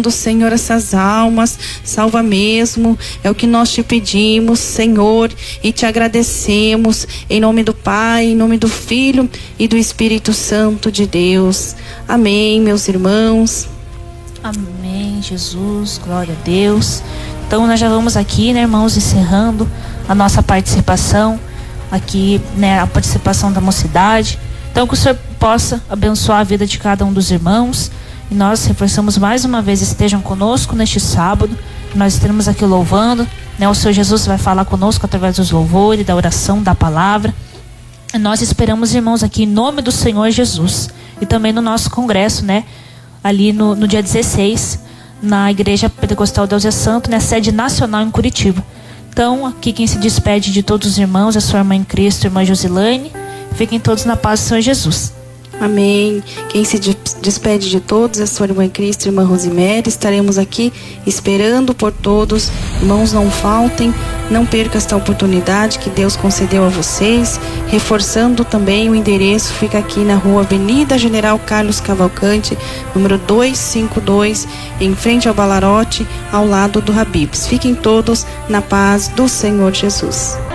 salvando, Senhor, essas almas. Salva mesmo, é o que nós te pedimos, Senhor, e te agradecemos, em nome do Pai, em nome do Filho e do Espírito Santo de Deus. Amém, meus irmãos. Amém, Jesus, glória a Deus. Então nós já vamos aqui, né, irmãos, encerrando a nossa participação aqui, né, a participação da mocidade. Então que o Senhor possa abençoar a vida de cada um dos irmãos. E nós reforçamos mais uma vez, estejam conosco neste sábado. Nós estaremos aqui louvando, né? O Senhor Jesus vai falar conosco através dos louvores, da oração, da palavra. E nós esperamos, irmãos, aqui em nome do Senhor Jesus. E também no nosso congresso, né? Ali no dia 16, na Igreja Pentecostal Deus é Santo, na sede nacional em Curitiba. Então, aqui quem se despede de todos os irmãos é a sua irmã em Cristo, irmã Josilane. Fiquem todos na paz do Senhor Jesus. Amém. Quem se despede de todos é a sua irmã em Cristo, irmã Rosimere. Estaremos aqui esperando por todos. Irmãos, não faltem, não percam esta oportunidade que Deus concedeu a vocês. Reforçando também o endereço, fica aqui na rua Avenida General Carlos Cavalcante, número 252, em frente ao Balarote, ao lado do Habib's. Fiquem todos na paz do Senhor Jesus.